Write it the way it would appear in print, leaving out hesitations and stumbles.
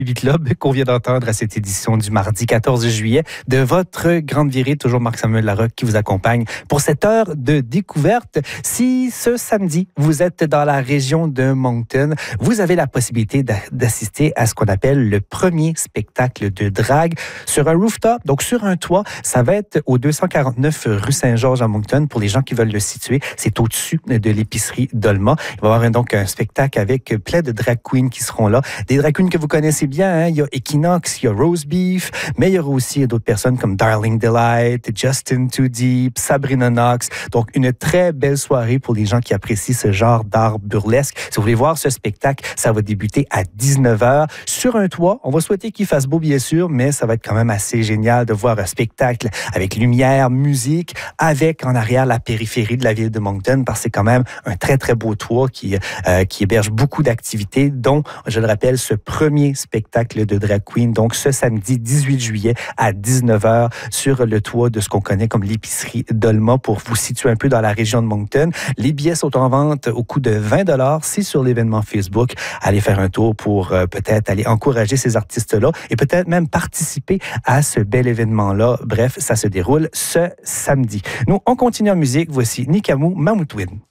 Beat Club qu'on vient d'entendre à cette édition du mardi 14 juillet de votre grande virée, toujours Marc-Samuel Larocque qui vous accompagne pour cette heure de découverte. Si ce samedi, vous êtes dans la région de Moncton, vous avez la possibilité d'assister à ce qu'on appelle le premier spectacle de drague sur un rooftop, donc sur un toit. Ça va être au 249 rue Saint-Georges à Moncton pour les gens qui veulent le situer. C'est au-dessus de l'épicerie Dolma. Il va y avoir donc un spectacle avec plein de drag queens qui seront là. Des drag queens que vous connaissez bien, hein? Il y a Equinox, il y a Rose Beef, mais il y aura aussi d'autres personnes comme Darling Delight, Justin Too Deep, Sabrina Knox. Donc, une très belle soirée pour les gens qui apprécient ce genre d'art burlesque. Si vous voulez voir ce spectacle, ça va débuter à 19h sur un toit. On va souhaiter qu'il fasse beau, bien sûr, mais ça va être quand même assez génial de voir un spectacle avec lumière, musique, avec en arrière la périphérie de la ville de Moncton, parce que c'est quand même un très, très beau toit qui héberge beaucoup d'activités, dont, je le rappelle, ce premier spectacle de drag queen, donc ce samedi 18 juillet à 19h sur le toit de ce qu'on connaît comme l'épicerie Dolma pour vous situer un peu dans la région de Moncton. Les billets sont en vente au coût de 20$. C'est sur l'événement Facebook. Allez faire un tour pour peut-être aller encourager ces artistes-là et peut-être même participer à ce bel événement-là. Bref, ça se déroule ce samedi. Nous, on continue en musique. Voici Nikamu Mamoutouine.